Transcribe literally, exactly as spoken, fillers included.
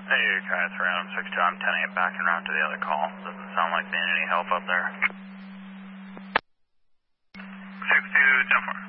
Hey, you guys, Random six two, I'm ten eight backing around to the other call. Doesn't sound like they need any help up there. six two, ten four.